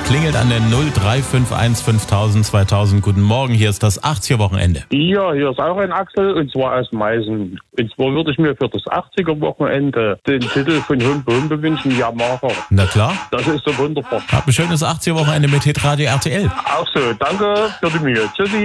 Klingelt an der 0351 5000 2000. Guten Morgen, hier ist das 80er-Wochenende. Ja, hier ist auch ein Axel, und zwar aus Meißen. Und zwar würde ich mir für das 80er-Wochenende den Titel von Humpe Humpe wünschen, Ja Macher. Na klar. Das ist so wunderbar. Habt ein schönes 80er-Wochenende mit Hitradio RTL. Auch so, danke für die Mühe. Tschüssi.